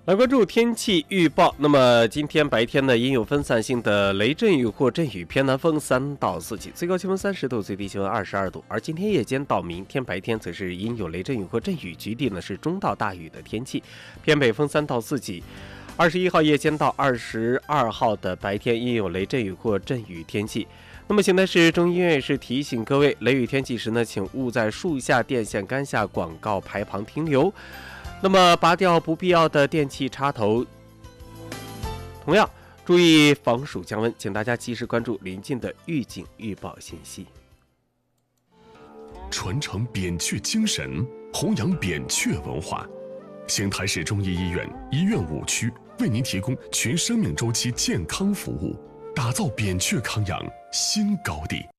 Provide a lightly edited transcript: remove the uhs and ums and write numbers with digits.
来关注天气预报。那么今天白天呢，阴有分散性的雷阵雨或阵雨，偏南风3到4级，最高气温30度，最低气温22度。而今天夜间到明天白天则是阴有雷阵雨或阵雨，局地呢是中到大雨的天气，偏北风3到4级。21号夜间到22号的白天阴有雷阵雨或阵雨天气。那么现在是中医院也是提醒各位，雷雨天气时呢，请勿在树下、电线杆下、广告牌旁停留。那么拔掉不必要的电器插头，同样注意防暑降温，请大家及时关注临近的预警预报信息。 传承扁鹊精神，弘扬扁鹊文化。邢台市中医医院医院5区为您提供全生命周期健康服务，打造扁鹊康养新高地。